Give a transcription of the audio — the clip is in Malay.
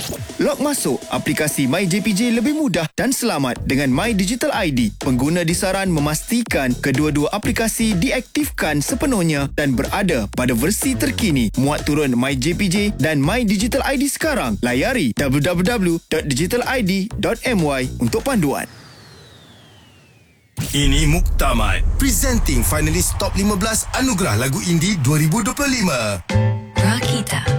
Log masuk aplikasi MyJPJ lebih mudah dan selamat dengan My Digital ID. Pengguna disaran memastikan kedua-dua aplikasi diaktifkan sepenuhnya dan berada pada versi terkini. Muat turun MyJPJ dan My Digital ID sekarang. Layari www.digitalid.my untuk panduan. Ini Muktamad, presenting finalis top 15 Anugerah Lagu Indie 2025. Rakita.